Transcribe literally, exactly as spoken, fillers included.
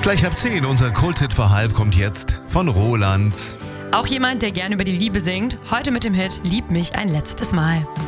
Gleich ab zehn, unser Kulthit für halb kommt jetzt von Roland. Auch jemand, der gerne über die Liebe singt. Heute mit dem Hit Lieb mich ein letztes Mal.